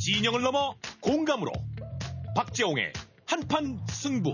진영을 넘어 공감으로 박재홍의 한판 승부.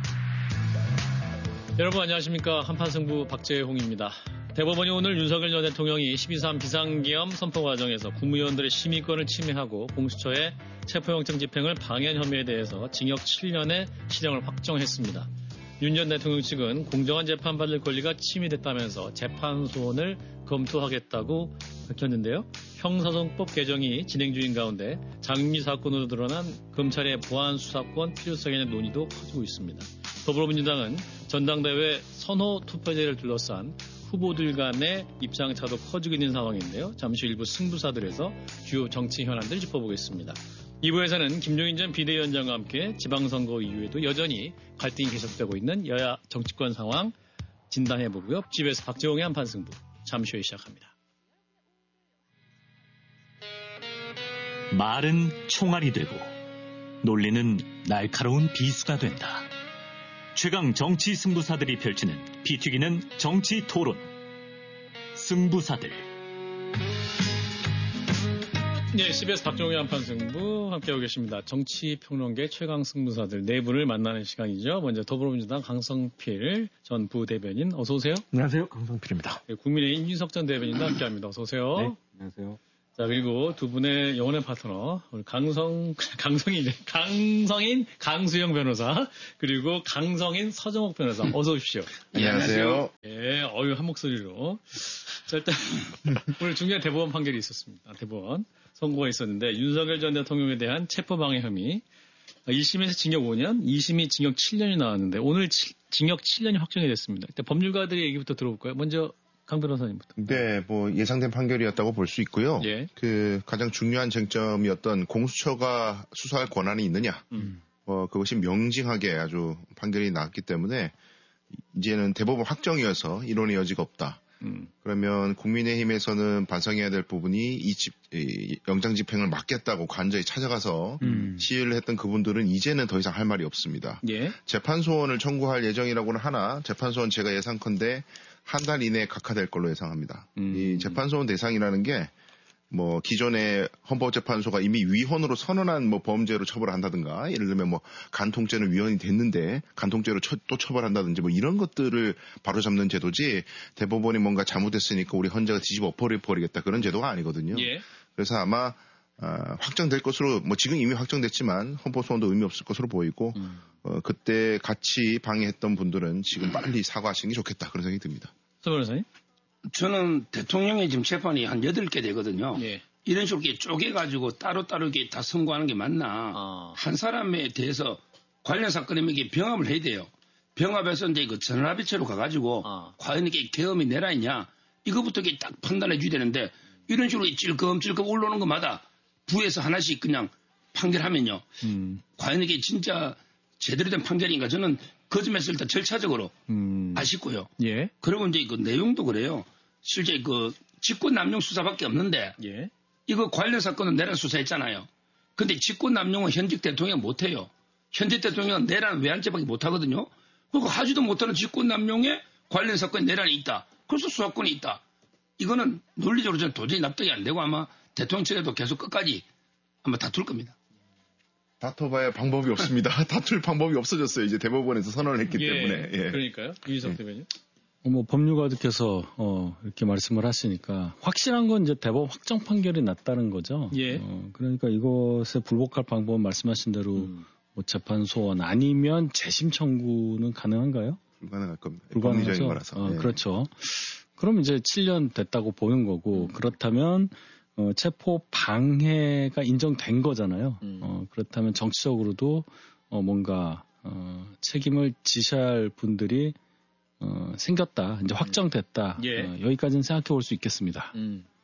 여러분 안녕하십니까. 한판 승부 박재홍입니다. 대법원이 오늘 윤석열 전 대통령이 12.3 비상계엄 선포 과정에서 국무위원들의 심의권을 침해하고 공수처의 체포영장 집행을 방해한 혐의에 대해서 징역 7년의 실형을 확정했습니다. 윤 전 대통령 측은 공정한 재판받을 권리가 침해됐다면서 재판 소원을 검토하겠다고 밝혔는데요. 형사소송법 개정이 진행 중인 가운데 장미 사건으로 드러난 검찰의 보안 수사권 필요성에 대한 논의도 커지고 있습니다. 더불어민주당은 전당대회 선호 투표제를 둘러싼 후보들 간의 입장차도 커지고 있는 상황인데요. 잠시 후 일부 승부사들에서 주요 정치 현안들 짚어보겠습니다. 2부에서는 김종인 전 비대위원장과 함께 지방선거 이후에도 여전히 갈등이 계속되고 있는 여야 정치권 상황 진단해보고요. 집에서 박재홍의 한판 승부 잠시 후에 시작합니다. 말은 총알이 되고 논리는 날카로운 비수가 된다. 최강 정치 승부사들이 펼치는 피 튀기는 정치 토론. 승부사들. 네, CBS 박정희 한판 승부 함께하고 계십니다. 정치평론계 최강 승부사들 네 분을 만나는 시간이죠. 먼저 더불어민주당 강성필 전 부대변인 어서 오세요. 안녕하세요. 강성필입니다. 네, 국민의힘 윤석 전 대변인도 함께합니다. 어서 오세요. 네, 안녕하세요. 자, 그리고 두 분의 영원의 파트너, 우리 강성인, 강수영 변호사, 그리고 강성인 서정옥 변호사, 어서 오십시오. 안녕하세요. 예, 한 목소리로. 자, 일단, 오늘 중요한 대법원 판결이 있었습니다. 대법원 선고가 있었는데, 윤석열 전 대통령에 대한 체포방해 혐의, 1심에서 징역 5년, 2심이 징역 7년이 나왔는데, 오늘 징역 7년이 확정이 됐습니다. 일단 법률가들의 얘기부터 들어볼까요? 먼저, 강 변호사님부터. 네, 뭐 예상된 판결이었다고 볼 수 있고요. 예. 그 가장 중요한 쟁점이었던 공수처가 수사할 권한이 있느냐. 그것이 명징하게 아주 판결이 나왔기 때문에 이제는 대법원 확정이어서 이론의 여지가 없다. 그러면 국민의힘에서는 반성해야 될 부분이 이 영장 집행을 막겠다고 간절히 찾아가서 시위를 했던 그분들은 이제는 더 이상 할 말이 없습니다. 예. 재판소원을 청구할 예정이라고는 하나 재판소원 제가 예상컨대 한 달 이내에 각하될 걸로 예상합니다. 이 재판소원 대상이라는 게 뭐 기존의 헌법재판소가 이미 위헌으로 선언한 뭐 범죄로 처벌을 한다든가 예를 들면 뭐 간통죄는 위헌이 됐는데 간통죄로 또 처벌한다든지 뭐 이런 것들을 바로잡는 제도지 대법원이 뭔가 잘못했으니까 우리 헌재가 뒤집어 버리겠다 그런 제도가 아니거든요. 예. 그래서 아마 확정될 것으로 뭐 지금 이미 확정됐지만 헌법소원도 의미 없을 것으로 보이고 그때 같이 방해했던 분들은 지금 빨리 사과하시는 게 좋겠다 그런 생각이 듭니다. 서 변호사님? 저는 대통령의 지금 재판이 한 8개 되거든요. 예. 이런 식으로 쪼개가지고 따로따로 이렇게 다 선고하는 게 맞나. 한 사람에 대해서 관련 사건이면 이게 병합을 해야 돼요. 병합해서 이제 그 전원합의체로 가가지고 과연 이게 계엄이 내라 있냐. 이거부터 이렇게 딱 판단해 줘야 되는데 이런 식으로 찔끔찔끔 올라오는 것마다 부에서 하나씩 그냥 판결하면요. 과연 이게 진짜 제대로 된 판결인가 저는 그 점에서 일단 절차적으로 아쉽고요. 예. 그리고 이제 그 내용도 그래요. 실제 그 직권남용 수사밖에 없는데 예. 이거 관련 사건은 내란 수사했잖아요. 근데 직권남용은 현직 대통령 못해요. 현직 대통령은 내란 외환죄밖에 못하거든요. 그리고 하지도 못하는 직권남용에 관련 사건에 내란이 있다. 그래서 수사권이 있다. 이거는 논리적으로 저는 도저히 납득이 안 되고 아마 대통령 측에도 계속 끝까지 아마 다툴 겁니다. 다퉈봐야 방법이 없습니다. 다툴 방법이 없어졌어요. 이제 대법원에서 선언을 했기 때문에. 예. 그러니까요. 이희석 대변인. 뭐 법률가들께서 이렇게 말씀을 하시니까 확실한 건 이제 대법원 확정 판결이 났다는 거죠. 예. 그러니까 이것에 불복할 방법은 말씀하신 대로 뭐 재판 소원 아니면 재심 청구는 가능한가요? 불가능할 겁니다. 불가능하죠. 법리적인 거라서. 예. 그렇죠. 그럼 이제 7년 됐다고 보는 거고 그렇다면 체포 방해가 인정된 거잖아요. 그렇다면 정치적으로도 뭔가 책임을 지셔야 할 분들이 생겼다. 이제 확정됐다. 예. 여기까지는 생각해 볼 수 있겠습니다.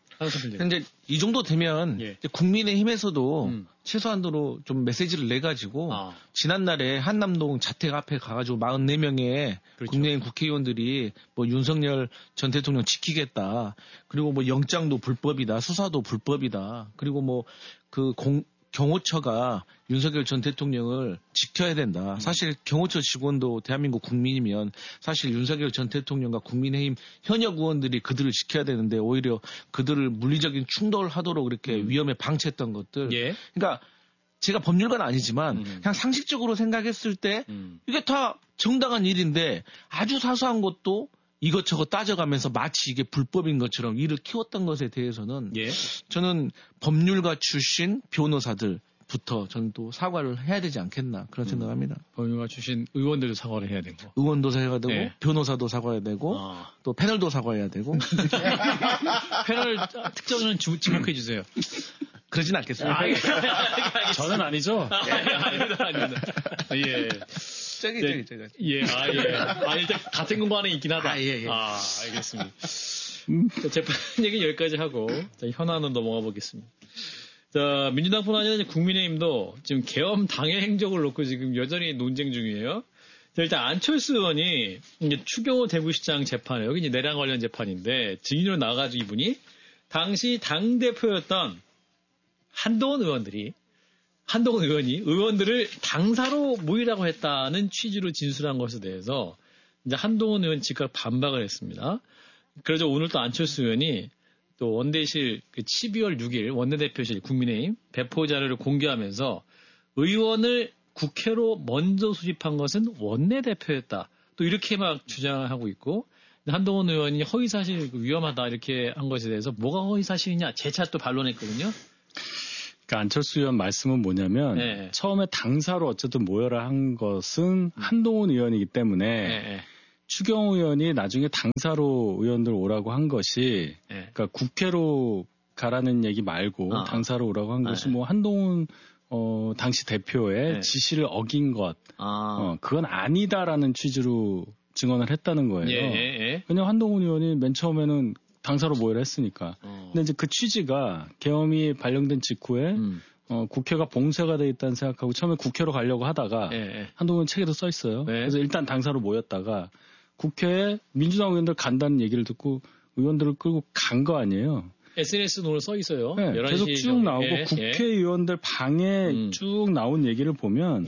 근데 이 정도 되면 예. 국민의힘에서도 최소한도로 좀 메시지를 내가지고 지난날에 한남동 자택 앞에 가가지고 44명의 그렇죠. 국민의힘 국회의원들이 뭐 윤석열 전 대통령 지키겠다. 그리고 뭐 영장도 불법이다. 수사도 불법이다. 그리고 뭐 경호처가 윤석열 전 대통령을 지켜야 된다. 사실 경호처 직원도 대한민국 국민이면 사실 윤석열 전 대통령과 국민의힘 현역 의원들이 그들을 지켜야 되는데 오히려 그들을 물리적인 충돌하도록 이렇게 위험에 방치했던 것들. 예. 그러니까 제가 법률가는 아니지만 그냥 상식적으로 생각했을 때 이게 다 정당한 일인데 아주 사소한 것도 이것저것 따져가면서 마치 이게 불법인 것처럼 일을 키웠던 것에 대해서는 예. 저는 법률가 출신 변호사들부터 저는 또 사과를 해야 되지 않겠나 그런 생각합니다. 법률가 출신 의원들도 사과를 해야 되고. 의원도 사과해야 되고 예. 변호사도 사과해야 되고 또 패널도 사과해야 되고. 패널 특정은 지목해 주세요. 그러진 않겠습니다. 저는 아니죠. 아닙니다. 예. 저기. 예. 일단 같은 공간에 있긴 하다. 예. 알겠습니다. 재판 얘기 여기까지 하고, 자, 현안으로 넘어가 보겠습니다. 자, 민주당뿐 아니라 국민의힘도 지금 계엄 당의 행적을 놓고 지금 여전히 논쟁 중이에요. 자, 일단 안철수 의원이 이제 추경호 대구시장 재판에, 여기 이제 내란 관련 재판인데, 증인으로 나와가지고 이분이 당시 당대표였던 한동훈 의원이 의원들을 당사로 모이라고 했다는 취지로 진술한 것에 대해서 이제 한동훈 의원 즉각 반박을 했습니다. 그래서 오늘 또 안철수 의원이 또 원대실 12월 6일 원내대표실 국민의힘 배포 자료를 공개하면서 의원을 국회로 먼저 수집한 것은 원내대표였다. 또 이렇게 막 주장하고 있고 한동훈 의원이 허위사실 위험하다 이렇게 한 것에 대해서 뭐가 허위사실이냐 재차 또 반론했거든요. 그러니까 안철수 의원 말씀은 뭐냐면 네. 처음에 당사로 어쨌든 모여라 한 것은 한동훈 의원이기 때문에 추경호 의원이 나중에 당사로 의원들 오라고 한 것이 그러니까 국회로 가라는 얘기 말고 당사로 오라고 한 것이 뭐 한동훈 당시 대표의 지시를 어긴 것 그건 아니다라는 취지로 증언을 했다는 거예요. 왜냐하면 한동훈 의원이 맨 처음에는 당사로 모여라 했으니까. 근데 이제 그 취지가 계엄이 발령된 직후에 국회가 봉쇄가 돼 있다는 생각하고 처음에 국회로 가려고 하다가 한동훈 책에도 써 있어요. 그래서 일단 당사로 모였다가 국회에 민주당 의원들 간다는 얘기를 듣고 의원들을 끌고 간 거 아니에요. SNS 오늘 써 있어요. 네, 계속 쭉 나오고 국회의원들 방에 쭉 나온 얘기를 보면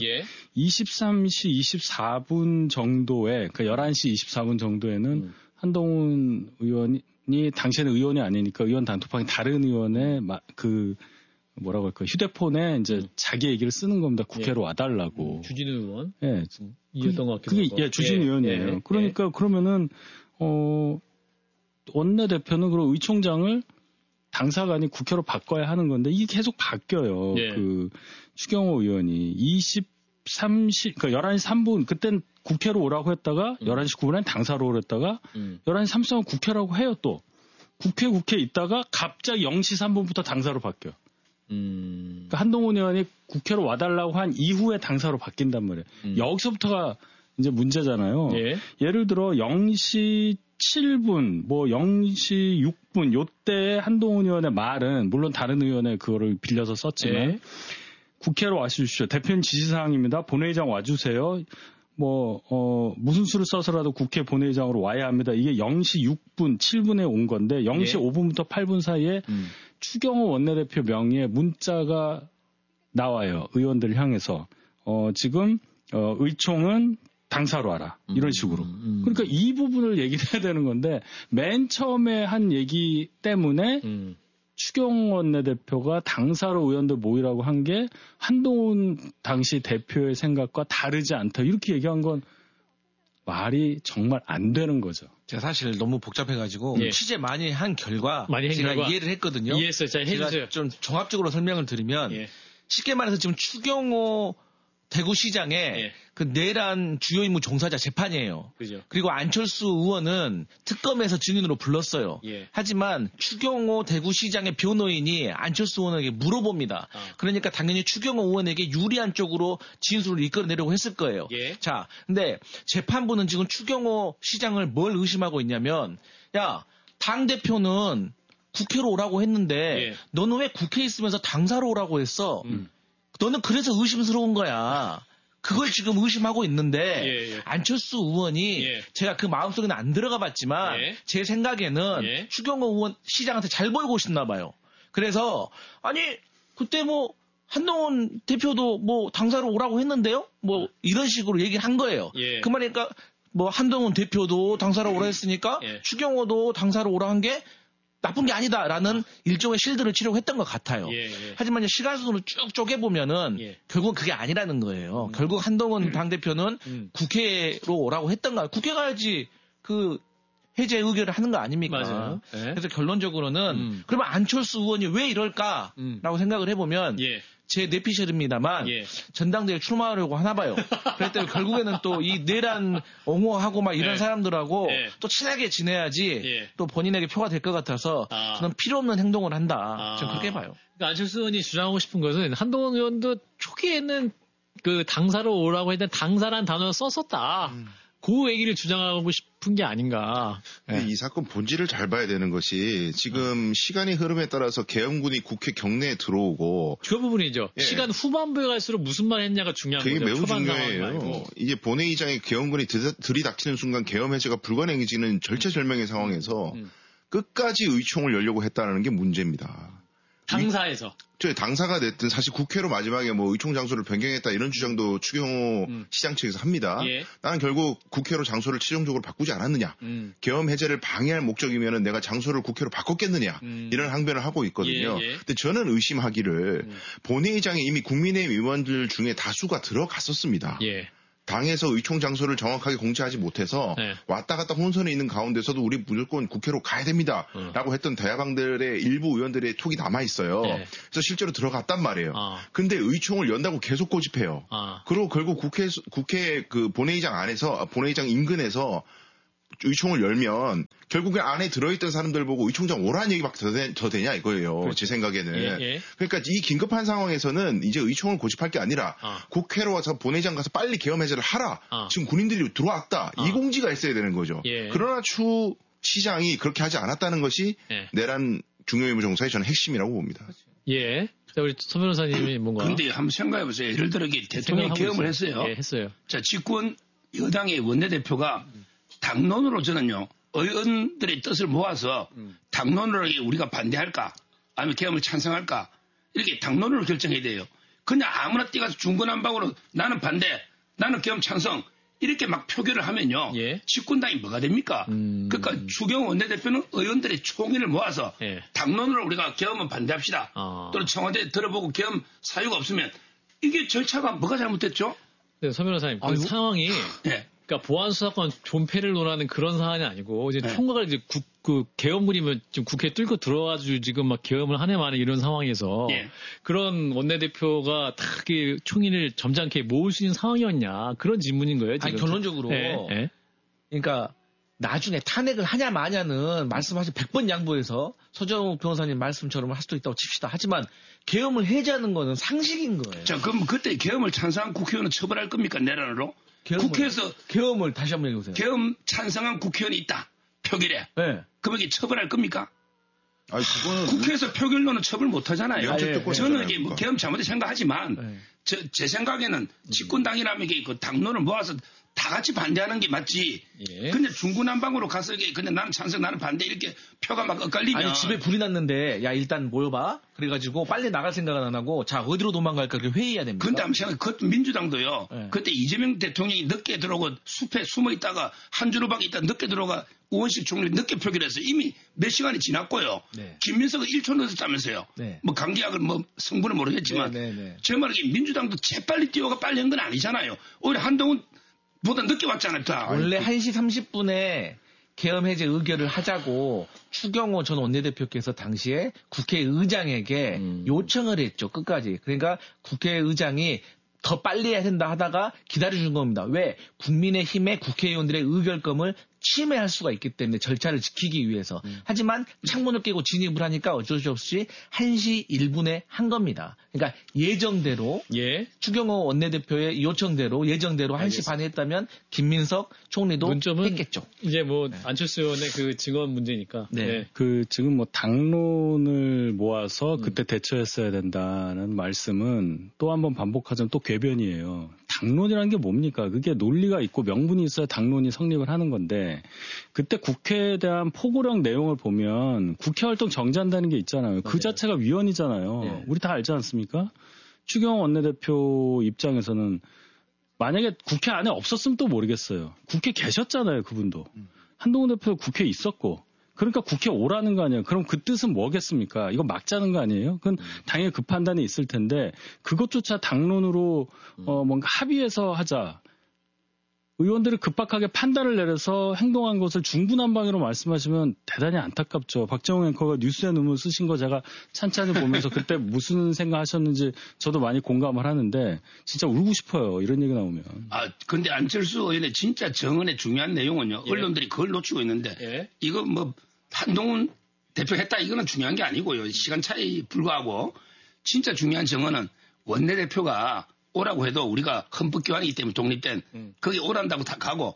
23시 24분 정도에 그 11시 24분 정도에는 한동훈 의원이 당시에는 의원이 아니니까 의원 단톡방에 다른 의원의 뭐라고 할까 휴대폰에 이제 자기 얘기를 쓰는 겁니다. 국회로 와달라고. 주진우 의원. 예. 이었던 것 같기도 하고. 그게 주진우 의원이에요. 그러니까 그러면은 원내대표는 그리고 의총장을 당사가 아닌 국회로 바꿔야 하는 건데 이게 계속 바뀌어요. 그 추경호 의원이 그러니까 11시 3분 그땐 국회로 오라고 했다가 11시 9분에 당사로 오랬다가 11시 33분 국회라고 해요 또. 국회 있다가 갑자기 0시 3분부터 당사로 바뀌어요. 그러니까 한동훈 의원이 국회로 와달라고 한 이후에 당사로 바뀐단 말이에요. 여기서부터가 이제 문제잖아요. 예를 들어 0시 7분, 뭐 0시 6분 요때 한동훈 의원의 말은 물론 다른 의원의 그거를 빌려서 썼지만 국회로 와주십시오. 대표님 지시사항입니다. 본회의장 와주세요. 무슨 수를 써서라도 국회 본회의장으로 와야 합니다. 이게 0시 6분, 7분에 온 건데 0시 5분부터 8분 사이에 추경호 원내대표 명의의 문자가 나와요. 의원들을 향해서. 지금 의총은 당사로 와라. 이런 식으로. 그러니까 이 부분을 얘기를 해야 되는 건데 맨 처음에 한 얘기 때문에 추경호 원내대표가 당사로 의원들 모이라고 한 게 한동훈 당시 대표의 생각과 다르지 않다. 이렇게 얘기한 건 말이 정말 안 되는 거죠. 제가 사실 너무 복잡해가지고 취재 많이 한 결과 제가 이해를 했거든요. 이해했어요. 제가 좀 종합적으로 설명을 드리면 쉽게 말해서 지금 추경호 대구시장의 그 내란 주요 임무 종사자 재판이에요. 그죠. 그리고 안철수 의원은 특검에서 증인으로 불렀어요. 하지만 추경호 대구시장의 변호인이 안철수 의원에게 물어봅니다. 그러니까 당연히 추경호 의원에게 유리한 쪽으로 진술을 이끌어내려고 했을 거예요. 자, 근데 재판부는 지금 추경호 시장을 뭘 의심하고 있냐면 야, 당대표는 국회로 오라고 했는데 너는 왜 국회에 있으면서 당사로 오라고 했어? 너는 그래서 의심스러운 거야. 그걸 지금 의심하고 있는데 안철수 의원이 제가 그 마음속에는 안 들어가 봤지만 제 생각에는 추경호 의원 시장한테 잘 보이고 싶나 봐요. 그래서 아니 그때 뭐 한동훈 대표도 뭐 당사로 오라고 했는데요? 뭐 이런 식으로 얘기를 한 거예요. 예. 그 말이니까 뭐 한동훈 대표도 당사로 오라 했으니까 추경호도 당사로 오라 한 게 나쁜 게 아니다라는 일종의 실드를 치려고 했던 것 같아요. 하지만 시간 순으로 쭉 쪼개보면은 결국 그게 아니라는 거예요. 결국 한동훈 당대표는 국회로 오라고 했던가. 국회 가야지 그 해제 의결을 하는 거 아닙니까? 맞아요. 그래서 결론적으로는 그러면 안철수 의원이 왜 이럴까라고 생각을 해보면 제 뇌피셜입니다만 전당대회 출마하려고 하나 봐요. 그랬더니 결국에는 또 이 내란 옹호하고 막 이런 사람들하고 또 친하게 지내야지 또 본인에게 표가 될 것 같아서 저는 필요 없는 행동을 한다. 저는 그렇게 봐요. 그러니까 안철수 의원이 주장하고 싶은 것은 한동훈 의원도 초기에는 그 당사로 오라고 했던 당사란 단어를 썼었다. 그 얘기를 주장하고 싶은 게 아닌가. 이 사건 본질을 잘 봐야 되는 것이 지금 시간이 흐름에 따라서 계엄군이 국회 경내에 들어오고 그 부분이죠. 시간 후반부에 갈수록 무슨 말 했냐가 중요한 거죠. 그게 매우 중요해요. 이제 본회의장에 계엄군이 들이닥치는 순간 계엄 해제가 불가능해지는 절체절명의 상황에서 끝까지 의총을 열려고 했다는 게 문제입니다. 당사에서. 당사가 됐든 사실 국회로 마지막에 뭐 의총 장소를 변경했다 이런 주장도 추경호 시장 측에서 합니다. 나는 결국 국회로 장소를 최종적으로 바꾸지 않았느냐. 계엄 해제를 방해할 목적이면은 내가 장소를 국회로 바꿨겠느냐. 이런 항변을 하고 있거든요. 근데 저는 의심하기를 본회의장에 이미 국민의힘 의원들 중에 다수가 들어갔었습니다. 당에서 의총 장소를 정확하게 공지하지 못해서 왔다 갔다 혼선이 있는 가운데서도 우리 무조건 국회로 가야 됩니다. 라고 했던 대야당들의 일부 의원들의 톡이 남아있어요. 그래서 실제로 들어갔단 말이에요. 근데 의총을 연다고 계속 고집해요. 그리고 결국 국회 그 본회의장 안에서, 본회의장 인근에서 의총을 열면 결국에 안에 들어있던 사람들 보고 의총장 오라는 얘기밖에 더 되냐 이거예요. 그렇죠. 제 생각에는. 그러니까 이 긴급한 상황에서는 이제 의총을 고집할 게 아니라 국회로 와서 본회의장 가서 빨리 계엄 해제를 하라. 지금 군인들이 들어왔다. 이 공지가 있어야 되는 거죠. 그러나 추 시장이 그렇게 하지 않았다는 것이 내란 중요의무정사의 저는 핵심이라고 봅니다. 자, 우리 서 변호사님이 뭔가. 근데 한번 생각해보세요. 예를 들어 대통령이 계엄을 했어요. 했어요. 자, 집권 여당의 원내대표가 당론으로 저는요, 의원들의 뜻을 모아서 당론으로 우리가 반대할까, 아니면 계엄을 찬성할까, 이렇게 당론으로 결정해야 돼요. 그냥 아무나 뛰어가서 중구난방으로 나는 반대, 나는 계엄 찬성, 이렇게 막 표결을 하면요, 집권당이 뭐가 됩니까? 그러니까 추경호 원내대표는 의원들의 총의를 모아서 당론으로 우리가 계엄은 반대합시다. 또는 청와대에 들어보고 계엄 사유가 없으면 이게 절차가 뭐가 잘못됐죠? 네, 서 변호사님, 그 상황이. 그러니까 보안수사권 존폐를 논하는 그런 사안이 아니고 이제 총각을 이제 그 계엄군이면 지금 국회에 뚫고 들어가지고 지금 막 계엄을 하네 마네 이런 상황에서 그런 원내대표가 다 총인을 점잖게 모을 수 있는 상황이었냐 그런 질문인 거예요. 지금. 아니, 결론적으로 그러니까 나중에 탄핵을 하냐 마냐는 말씀하신 100번 양보해서 서정욱 변호사님 말씀처럼 할 수도 있다고 칩시다. 하지만 계엄을 해제하는 거는 상식인 거예요. 자, 그럼 그때 계엄을 찬성한 국회의원은 처벌할 겁니까? 내란으로? 국회에서 계엄을 다시 한번 얘기해보세요. 계엄 찬성한 국회의원이 있다. 표결에. 그럼 이게 처벌할 겁니까? 아니, 그거는 국회에서 표결로는 처벌 못 하잖아요. 저는 이게 뭐 계엄 잘못에 생각하지만 제 생각에는 집권당이라면 이게 그 당론을 모아서 다 같이 반대하는 게 맞지. 근데 중구난방으로 가서 이게 그냥 나는 찬성 나는 반대 이렇게 표가 막 엇갈리면. 아니 집에 불이 났는데 야 일단 모여봐. 그래가지고 빨리 나갈 생각은 안 하고 자 어디로 도망갈까 그렇게 회의해야 됩니다. 근데 한번 생각해. 그 민주당도요. 그때 이재명 대통령이 늦게 들어오고 숲에 숨어 있다가 한 주로 밖에 있다 늦게 들어가 우원식 총리 늦게 표결해서 이미 몇 시간이 지났고요. 김민석은 1초 늦었다면서요. 뭐 감기약을 뭐 성분은 모르겠지만 제 말은 민주당도 재빨리 뛰어가 빨리 한 건 아니잖아요. 오히려 한동훈 보다 늦게 왔잖아요. 원래 1시 30분에 계엄 해제 의결을 하자고 추경호 전 원내대표께서 당시에 국회의장에게 요청을 했죠. 끝까지. 그러니까 국회의장이 더 빨리 해야 된다 하다가 기다려준 겁니다. 왜? 국민의힘의 국회의원들의 의결권을 침해할 수가 있기 때문에 절차를 지키기 위해서. 하지만 창문을 깨고 진입을 하니까 어쩔 수 없이 1시 1분에 한 겁니다. 그러니까 예정대로 추경호 원내대표의 요청대로 예정대로 1시 반에 했다면 김민석 총리도 했겠죠. 이제 뭐 안철수 의원의 그 증언 문제니까. 그 지금 뭐 당론을 모아서 그때 대처했어야 된다는 말씀은 또 한번 반복하자면 또 궤변이에요. 당론이라는 게 뭡니까? 그게 논리가 있고 명분이 있어야 당론이 성립을 하는 건데 그때 국회에 대한 포고령 내용을 보면 국회 활동 정지한다는 게 있잖아요. 그 자체가 위헌이잖아요. 우리 다 알지 않습니까? 추경호 원내대표 입장에서는 만약에 국회 안에 없었으면 또 모르겠어요. 국회 계셨잖아요, 그분도. 한동훈 대표 국회에 있었고. 그러니까 국회 오라는 거 아니에요. 그럼 그 뜻은 뭐겠습니까? 이거 막자는 거 아니에요? 그건 당연히 그 판단이 있을 텐데 그것조차 당론으로 뭔가 합의해서 하자. 의원들이 급박하게 판단을 내려서 행동한 것을 중구난방으로 말씀하시면 대단히 안타깝죠. 박정우 앵커가 뉴스에 논문 쓰신 거 제가 찬찬히 보면서 그때 무슨 생각하셨는지 저도 많이 공감을 하는데 진짜 울고 싶어요. 이런 얘기 나오면. 근데 안철수 의원의 진짜 정언의 중요한 내용은요. 예. 언론들이 그걸 놓치고 있는데 예. 이거 뭐 한동훈 대표 했다 이거는 중요한 게 아니고요. 시간 차이 불구하고 진짜 중요한 정언은 원내대표가 오라고 해도 우리가 헌법기관이기 때문에 독립된 거기 오란다고 다 가고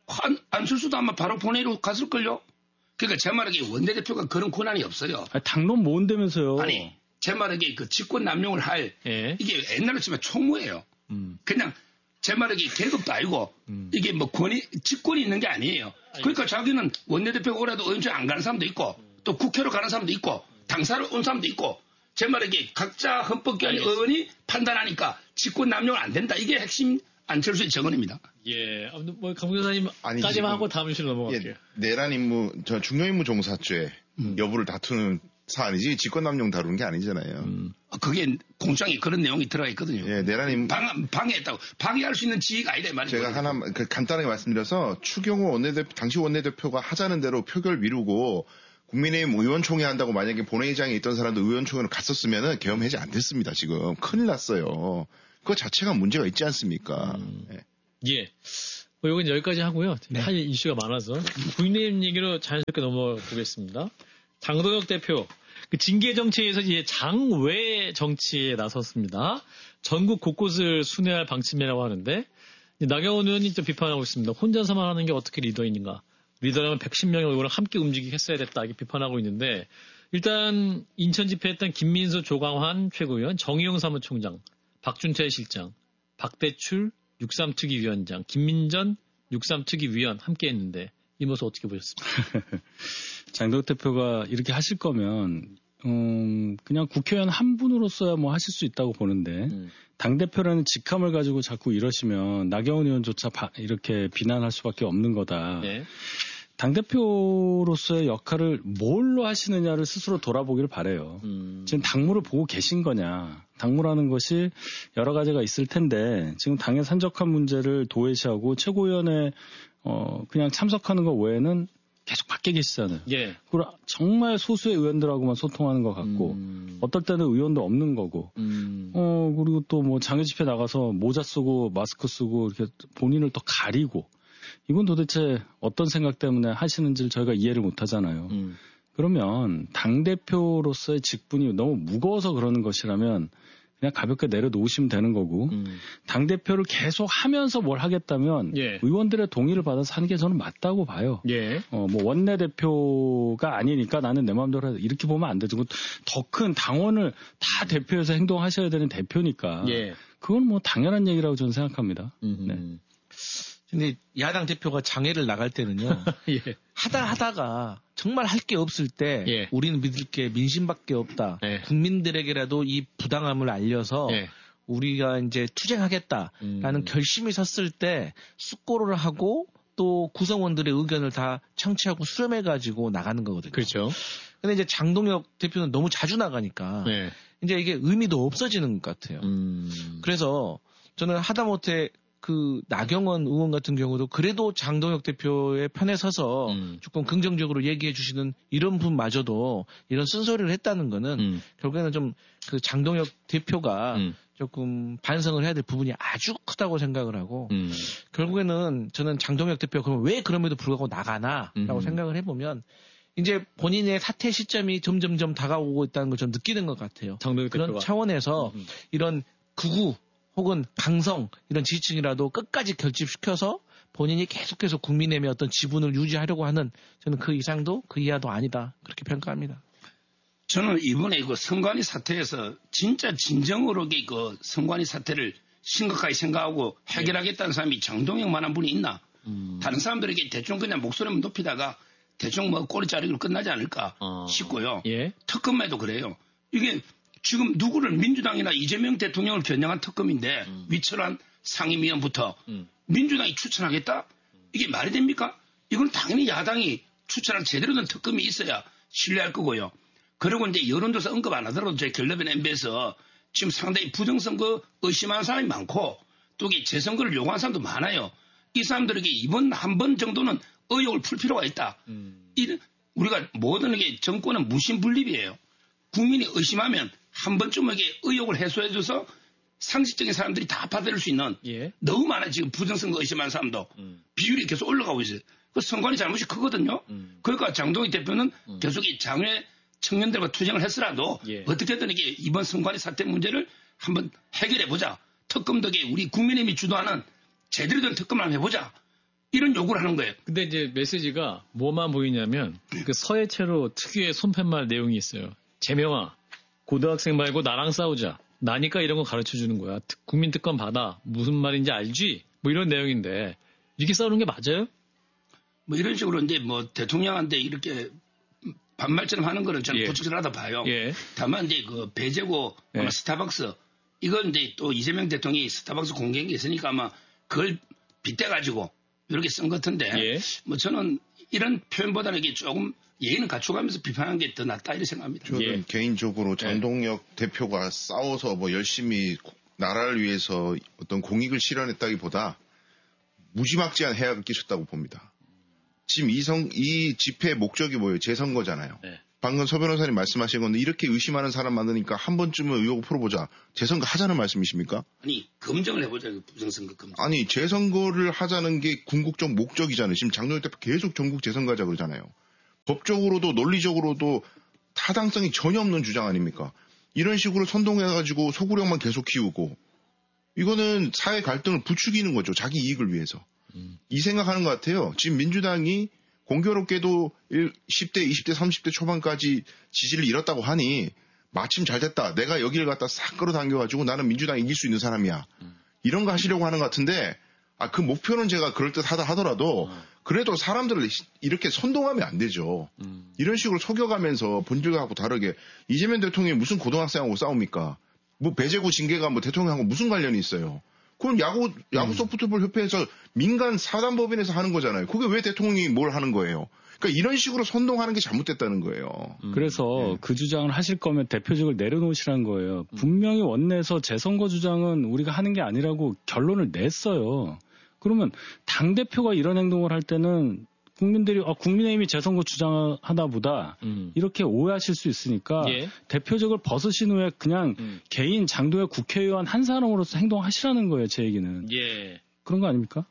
안철수도 아마 바로 본회의로 갔을걸요. 그러니까 제 말에 원내대표가 그런 권한이 없어요. 당론 모은다면서요. 아니 제 말에 그 직권 남용을 할 예. 이게 옛날로 치면 총무예요. 그냥 제 말에 계급도 아니고 이게 뭐 직권이 있는 게 아니에요. 그러니까 자기는 원내대표가 오라도 의원총 안 가는 사람도 있고 또 국회로 가는 사람도 있고 당사로 온 사람도 있고 제 말에 각자 헌법기관 의원이 판단하니까 직권 남용은 안 된다. 이게 핵심 안철수의 정언입니다. 예. 뭐 강 변호사님까지만 하고 다음 이슈로 넘어갈게요. 내란 임무, 중요 임무 종사죄 여부를 다투는 사안이지 직권 남용 다루는 게 아니잖아요. 그게 공장에 그런 내용이 들어가 있거든요. 예, 내란 임무 방해했다고 방해할 수 있는 지위가 아니다 말이죠. 제가 하나 간단하게 말씀드려서 추경호 당시 원내대표가 하자는 대로 표결 미루고 국민의힘 의원총회 한다고 만약에 본회의장에 있던 사람도 의원총회로 갔었으면은 계엄 해제 안 됐습니다. 지금 큰일 났어요. 그거 자체가 문제가 있지 않습니까? 예. 뭐 이건 여기까지 하고요. 할 이슈가 많아서 국민의힘 얘기로 자연스럽게 넘어가 보겠습니다. 장동혁 대표 그 징계 정치에서 이제 장외 정치에 나섰습니다. 전국 곳곳을 순회할 방침이라고 하는데 나경원 의원이 좀 비판하고 있습니다. 혼자서만 하는 게 어떻게 리더인가? 리더라면 110명의 의원을 함께 움직이게 했어야 됐다. 이렇게 비판하고 있는데 일단 인천 집회했던 김민수 조광환 최고위원, 정의용 사무총장, 박준태 실장, 박대출 63특위위원장, 김민전 63특위위원 함께 했는데 이 모습 어떻게 보셨습니까? 장동혁 대표가 이렇게 하실 거면 그냥 국회의원 한 분으로서야 뭐 하실 수 있다고 보는데 당대표라는 직함을 가지고 자꾸 이러시면 나경원 의원조차 이렇게 비난할 수밖에 없는 거다. 네. 당대표로서의 역할을 뭘로 하시느냐를 스스로 돌아보기를 바라요. 지금 당무를 보고 계신 거냐. 당무라는 것이 여러 가지가 있을 텐데 지금 당의 산적한 문제를 도외시하고 최고위원회 그냥 참석하는 것 외에는 계속 밖에 계시잖아요. 예. 그리고 정말 소수의 의원들하고만 소통하는 것 같고, 어떨 때는 의원도 없는 거고, 그리고 또 뭐 장외 집회 나가서 모자 쓰고 마스크 쓰고 이렇게 본인을 또 가리고, 이건 도대체 어떤 생각 때문에 하시는지를 저희가 이해를 못 하잖아요. 그러면 당대표로서의 직분이 너무 무거워서 그러는 것이라면 그냥 가볍게 내려놓으시면 되는 거고 당대표를 계속 하면서 뭘 하겠다면 예. 의원들의 동의를 받아서 하는 게 저는 맞다고 봐요. 예. 뭐 원내대표가 아니니까 나는 내 마음대로 해야 돼. 이렇게 보면 안 되죠. 더 큰 당원을 다 대표해서 행동하셔야 되는 대표니까 예. 그건 뭐 당연한 얘기라고 저는 생각합니다. 네. 근데 야당 대표가 장애를 나갈 때는요. 예. 하다가 정말 할 게 없을 때 예. 우리는 믿을 게 민심밖에 없다. 예. 국민들에게라도 이 부당함을 알려서 예. 우리가 이제 투쟁하겠다라는 결심이 섰을 때 숙고를 하고 또 구성원들의 의견을 다 청취하고 수렴해가지고 나가는 거거든요. 그렇죠. 근데 이제 장동혁 대표는 너무 자주 나가니까 예. 이제 이게 의미도 없어지는 것 같아요. 그래서 저는 하다못해 그 나경원 의원 같은 경우도 그래도 장동혁 대표의 편에 서서 조금 긍정적으로 얘기해 주시는 이런 분마저도 이런 쓴소리를 했다는 거는 결국에는 좀 그 장동혁 대표가 조금 반성을 해야 될 부분이 아주 크다고 생각을 하고 결국에는 저는 장동혁 대표가 그럼 왜 그럼에도 불구하고 나가나라고 생각을 해보면 이제 본인의 사퇴 시점이 점점점 다가오고 있다는 걸 좀 느끼는 것 같아요. 그런 대표가. 차원에서 이런 극우 혹은 강성 이런 지지층이라도 끝까지 결집시켜서 본인이 계속해서 국민의힘의 어떤 지분을 유지하려고 하는 저는 그 이상도 그 이하도 아니다 그렇게 평가합니다. 저는 이번에 그 선관위 사태에서 진짜 진정으로 그 선관위 사태를 심각하게 생각하고 해결하겠다는 사람이 장동혁만한 분이 있나? 다른 사람들에게 대충 그냥 목소리만 높이다가 대충 뭐 꼬리 자르기로 끝나지 않을까 싶고요. 예? 특검에도 그래요. 이게 지금 누구를 민주당이나 이재명 대통령을 겨냥한 특검인데 위철한 상임위원부터 민주당이 추천하겠다? 이게 말이 됩니까? 이건 당연히 야당이 추천한 제대로 된 특검이 있어야 신뢰할 거고요. 그리고 이제 여론조사 언급 안 하더라도 제 결례변 MB에서 지금 상당히 부정선거 의심하는 사람이 많고 또 이게 재선거를 요구하는 사람도 많아요. 이 사람들에게 이번 한 번 정도는 의혹을 풀 필요가 있다. 우리가 모든 게 정권은 무신분립이에요. 국민이 의심하면 한 번쯤에게 의혹을 해소해줘서 상식적인 사람들이 다 받아들일 수 있는 너무 많아요. 지금 부정선거 의심하는 사람도 비율이 계속 올라가고 있어요. 그 선관위 잘못이 크거든요. 그러니까 장동희 대표는 계속 이 장외 청년들과 투쟁을 했으라도 어떻게든 이게 이번 선관위 사태 문제를 한번 해결해보자. 특검 덕에 우리 국민의힘이 주도하는 제대로 된 특검을 한번 해보자. 이런 요구를 하는 거예요. 근데 이제 메시지가 뭐만 보이냐면 그 서해체로 특유의 손팻말 내용이 있어요. 재명아, 고등학생 말고 나랑 싸우자. 나니까 이런 거 가르쳐 주는 거야. 국민 특검 받아. 무슨 말인지 알지? 뭐 이런 내용인데 이렇게 싸우는 게 맞아요? 뭐 이런 식으로 이제 뭐 대통령한테 이렇게 반말처럼 하는 거는 저는 부적절하다 봐요. 다만 이제 그 배재고 스타벅스 이건 이제 또 이재명 대통령이 스타벅스 공개한 게 있으니까 아마 그걸 빗대가지고 이렇게 쓴 것 같은데 뭐 저는 이런 표현보다는 이게 조금 예의는 갖춰가면서 비판하는 게 더 낫다 이렇게 생각합니다. 저는 개인적으로 전동혁 대표가 싸워서 뭐 열심히 나라를 위해서 어떤 공익을 실현했다기보다 무지막지한 해악을 끼쳤다고 봅니다. 지금 이 집회의 목적이 뭐예요? 재선거잖아요. 방금 서 변호사님 말씀하신 건데 이렇게 의심하는 사람 많으니까 한 번쯤은 의혹을 풀어보자. 재선거 하자는 말씀이십니까? 아니 검증을 해보자. 부정선거 검증. 아니 재선거를 하자는 게 궁극적 목적이잖아요. 지금 장동혁 대표 계속 전국 재선거 하자 그러잖아요. 법적으로도 논리적으로도 타당성이 전혀 없는 주장 아닙니까? 이런 식으로 선동해가지고 소구력만 계속 키우고 이거는 사회 갈등을 부추기는 거죠. 자기 이익을 위해서. 이 생각하는 것 같아요. 지금 민주당이 공교롭게도 10대, 20대, 30대 초반까지 지지를 잃었다고 하니 마침 잘 됐다. 내가 여기를 갖다 싹 끌어당겨가지고 나는 민주당 이길 수 있는 사람이야. 이런 거 하시려고 하는 것 같은데 그 목표는 제가 그럴듯하다 하더라도 그래도 사람들을 이렇게 선동하면 안 되죠. 이런 식으로 속여가면서 본질하고 다르게 이재명 대통령이 무슨 고등학생하고 싸웁니까? 뭐 배재구 징계가 뭐 대통령하고 무슨 관련이 있어요? 그럼 야구 소프트볼 협회에서 민간 사단법인에서 하는 거잖아요. 그게 왜 대통령이 뭘 하는 거예요? 그러니까 이런 식으로 선동하는 게 잘못됐다는 거예요. 그래서 그 주장을 하실 거면 대표직을 내려놓으시라는 거예요. 분명히 원내에서 재선거 주장은 우리가 하는 게 아니라고 결론을 냈어요. 그러면 당대표가 이런 행동을 할 때는 국민들이 국민의힘이 재선거 주장하다 보다 이렇게 오해하실 수 있으니까 대표직을 벗으신 후에 그냥 개인 장동혁 국회의원 한 사람으로서 행동하시라는 거예요. 제 얘기는. 그런 거 아닙니까?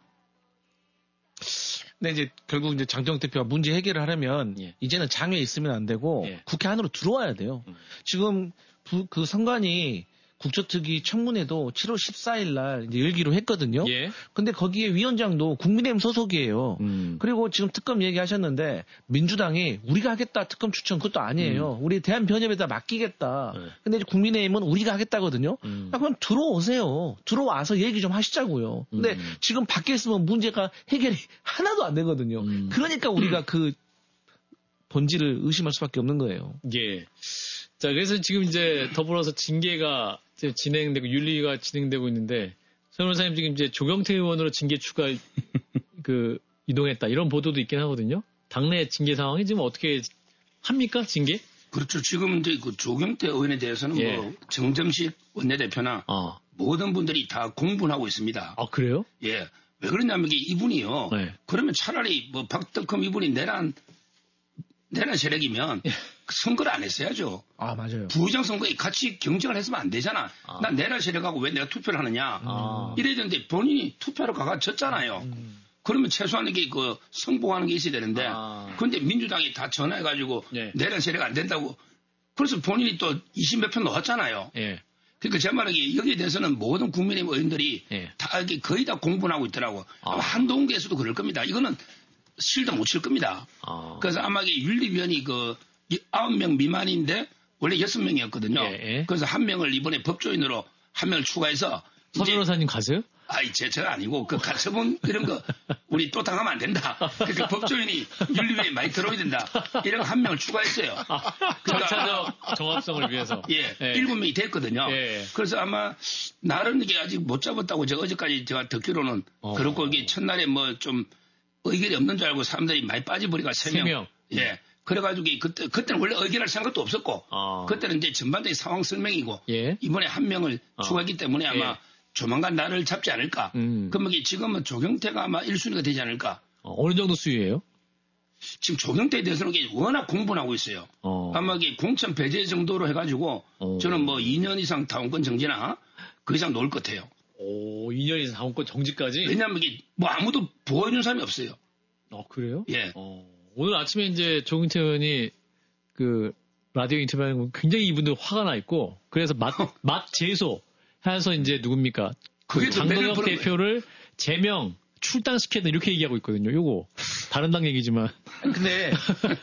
근데 이제 결국 이제 장동혁 대표가 문제 해결을 하려면 이제는 장외에 있으면 안 되고 국회 안으로 들어와야 돼요. 지금 그 선관위 국조특위 청문회도 7월 14일 날 이제 열기로 했거든요. 근데 거기에 위원장도 국민의힘 소속이에요. 그리고 지금 특검 얘기하셨는데 민주당이 우리가 하겠다 특검 추천 그것도 아니에요. 우리 대한변협에다 맡기겠다. 근데 이제 국민의힘은 우리가 하겠다거든요. 그럼 들어오세요. 들어와서 얘기 좀 하시자고요. 근데 지금 밖에 있으면 문제가 해결이 하나도 안 되거든요. 그러니까 우리가 그 본질을 의심할 수밖에 없는 거예요. 자, 그래서 지금 이제 더불어서 징계가 진행되고 윤리가 진행되고 있는데 서 변호사님 지금 이제 조경태 의원으로 징계 추가 이동했다 이런 보도도 있긴 하거든요. 당내 징계 상황이 지금 어떻게 합니까 징계? 그렇죠. 지금 이제 그 조경태 의원에 대해서는 뭐 정점식 원내대표나 모든 분들이 다 공분하고 있습니다. 그래요? 왜 그러냐면 이분이요. 그러면 차라리 뭐 박덕흠 이분이 내란 세력이면 선거를 안 했어야죠. 맞아요. 부의장 선거에 같이 경쟁을 했으면 안 되잖아. 난 내란 세력하고 왜 내가 투표를 하느냐. 이래야 되는데 본인이 투표로 가가 졌잖아요. 그러면 최소한 이게 성공하는 게 있어야 되는데. 그런데 민주당이 다 전화해가지고 내란 세력 안 된다고. 그래서 본인이 또 20몇 표 놓았잖아요. 그러니까 제 말은 여기에 대해서는 모든 국민의힘 의원들이 다 거의 다 공분하고 있더라고. 아마 한동훈께서도 그럴 겁니다. 이거는 실도 못 칠 겁니다. 그래서 아마 윤리위원이 9명 미만인데 원래 6명이었거든요. 그래서 1명을 이번에 법조인으로 1명을 추가해서 서 변호사님 가세요? 아이, 제가 아니고, 그 가처분 이런 거, 우리 또 당하면 안 된다. 그러니까 법조인이 윤리위에 많이 들어야 된다. 이런 거 한 명을 추가했어요. 절차적 정합성을 위해서. 예, 7명이 됐거든요. 예. 그래서 아마, 나는 이게 아직 못 잡았다고 제가 어제까지 제가 듣기로는, 그렇고 이게 첫날에 뭐 좀 의견이 없는 줄 알고 사람들이 많이 빠져버리니까 3명. 예. 그래가지고 그때는 원래 의견할 생각도 없었고, 그때는 이제 전반적인 상황 설명이고, 예. 이번에 한 명을 추가했기 때문에 아마 조만간 나를 잡지 않을까. 그러면 지금은 조경태가 아마 1순위가 되지 않을까. 어느 정도 수위예요? 지금 조경태에 대해서는 워낙 공부를 하고 있어요. 아마 공천 배제 정도로 해가지고 저는 뭐 2년 이상 당원권 정지나 그 이상 놓을 것 같아요. 오, 2년 이상 당원권 정지까지? 왜냐면 이게 뭐 아무도 보호해주는 사람이 없어요. 그래요? 예. 오늘 아침에 이제 조경태 의원이 그 라디오 인터뷰하는 거 굉장히 이분들 화가 나 있고 그래서 맛 제소 해서 이제 누굽니까? 그 장동혁 대표를 제명 출당시켜야 돼 이렇게 얘기하고 있거든요. 요거 다른 당 얘기지만. 근데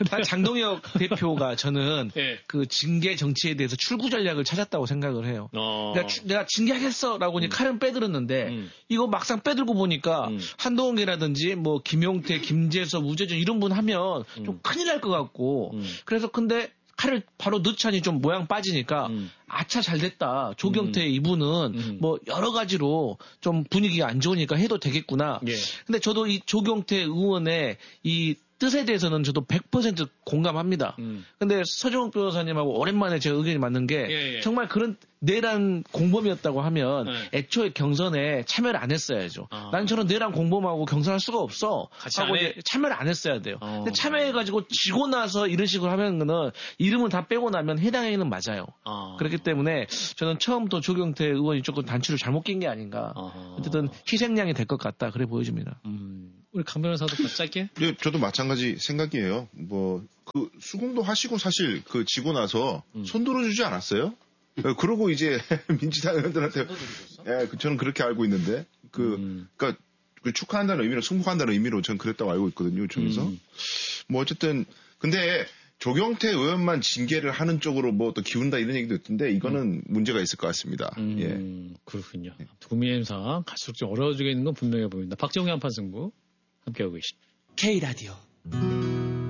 장동혁 대표가 저는 네. 그 징계 정치에 대해서 출구 전략을 찾았다고 생각을 해요. 내가 징계하겠어라고 칼은 빼들었는데 이거 막상 빼들고 보니까 한동훈이라든지 뭐 김용태, 김재섭, 우재준 이런 분 하면 좀 큰일 날 것 같고 그래서 근데 칼을 바로 넣자니 좀 모양 빠지니까 아차 잘 됐다. 조경태 이분은 뭐 여러 가지로 좀 분위기가 안 좋으니까 해도 되겠구나. 예. 근데 저도 이 조경태 의원의 이 뜻에 대해서는 저도 100% 공감합니다. 근데 서정욱 변호사님하고 오랜만에 제가 의견이 맞는 게 정말 그런 내란 공범이었다고 하면 애초에 경선에 참여를 안 했어야죠. 난 저는 내란 공범하고 경선할 수가 없어. 하고 참여를 안 했어야 돼요. 근데 참여해가지고 지고 나서 이런 식으로 하면 거는 이름을 다 빼고 나면 해당 행위는 맞아요. 그렇기 때문에 저는 처음부터 조경태 의원이 조금 단추를 잘못 낀 게 아닌가. 어쨌든 희생양이 될 것 같다. 그래 보여집니다. 우리 강 변호사도 짧게? 네, 저도 마찬가지 생각이에요. 그 수긍도 하시고 사실 그 지고 나서 손 들어주지 않았어요? 그러고 이제 민주당 의원들한테, 예, 저는 그렇게 알고 있는데, 그러니까 축하한다는 의미로, 승복한다는 의미로 저는 그랬다고 알고 있거든요, 요청에서. 뭐 어쨌든, 근데 조경태 의원만 징계를 하는 쪽으로 뭐 또 기운다 이런 얘기도 있던데, 이거는 문제가 있을 것 같습니다. 예. 그렇군요. 국민의힘 상황 갈수록 좀 어려워지게 있는 건 분명해 보입니다. 박정희 한판 승부 함께하고 계십니다. K라디오